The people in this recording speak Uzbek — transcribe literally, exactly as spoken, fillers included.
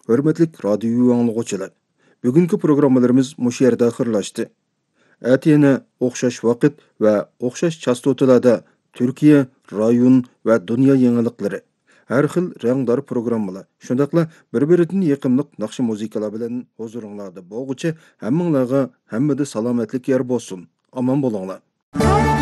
Hörmetlik radyo anlıqçılar. Bugünkü programmalarımız muş yerdə axırlaşdı. Әti yana o'xshash vaqt va o'xshash chastotalarda Türkiye, rayon va dunyo yangilıqlari, har xil rangdor programmalar, shundaqla bir-biridan yaqinliq naqshi muzikalar bilan huzuringlarda bo'lguchi hammanglarga hammada salomatlik yer bo'lsin. Aman bo'linglar.